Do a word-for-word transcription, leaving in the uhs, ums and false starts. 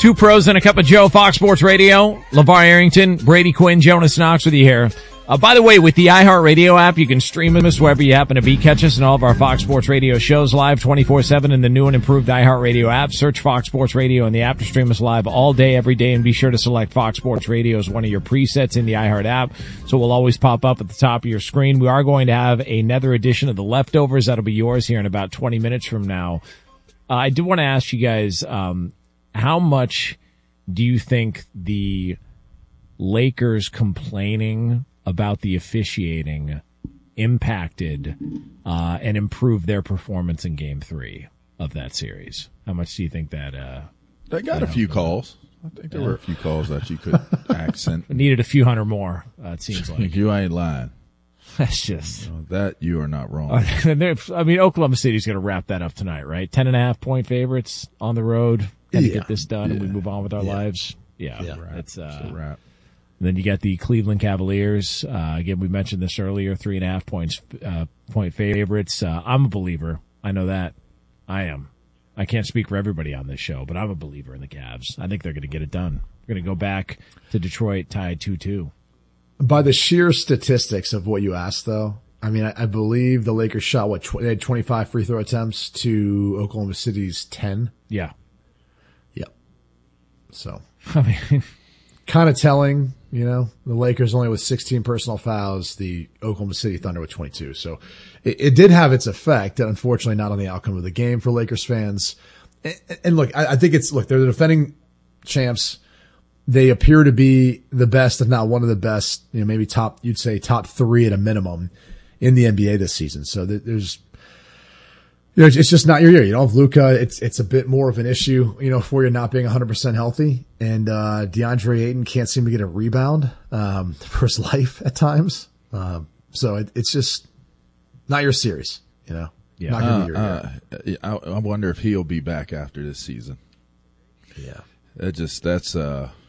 Two pros and a cup of Joe, Fox Sports Radio. LeVar Arrington, Brady Quinn, Jonas Knox with you here. Uh, by the way, with the iHeartRadio app, you can stream us wherever you happen to be. Catch us in all of our Fox Sports Radio shows live twenty-four seven in the new and improved iHeartRadio app. Search Fox Sports Radio in the app to stream us live all day, every day, and be sure to select Fox Sports Radio as one of your presets in the iHeart app, so we'll always pop up at the top of your screen. We are going to have another edition of The Leftovers. That'll be yours here in about twenty minutes from now. Uh, I do want to ask you guys, um, how much do you think the Lakers complaining about the officiating impacted uh, and improved their performance in Game Three of that series? How much do you think that? Uh, they got a few calls. I think there yeah. were a few calls that you could accent. Needed a few hundred more. Uh, it seems like you ain't lying. That's just you know, that you are not wrong. I mean, Oklahoma City's going to wrap that up tonight, right? Ten and a half point favorites on the road. Got to yeah. get this done, yeah. and we move on with our yeah. lives. Yeah, yeah. It's uh, it's a wrap. And then you got the Cleveland Cavaliers. Uh, again, we mentioned this earlier, three and a half points, uh, point favorites. Uh, I'm a believer. I know that. I am. I can't speak for everybody on this show, but I'm a believer in the Cavs. I think they're going to get it done. They're going to go back to Detroit tied two two. By the sheer statistics of what you asked, though, I mean, I, I believe the Lakers shot, what, tw- they had twenty-five free throw attempts to Oklahoma City's ten. Yeah. Yep. So. I mean, kind of telling. You know, the Lakers only with sixteen personal fouls, the Oklahoma City Thunder with twenty-two. So it, it did have its effect, and unfortunately not on the outcome of the game for Lakers fans. And, and look, I, I think it's, look, they're the defending champs. They appear to be the best, if not one of the best, you know, maybe top, you'd say top three at a minimum in the N B A this season. So there's, you know, it's just not your year. You don't have Luka. It's, it's a bit more of an issue, you know, for you not being one hundred percent healthy. And, uh, DeAndre Ayton can't seem to get a rebound, um, for his life at times. Um, so it, it's just not your series, you know, yeah. not going to be your uh, uh, I, I wonder if he'll be back after this season. Yeah. That just, that's, uh,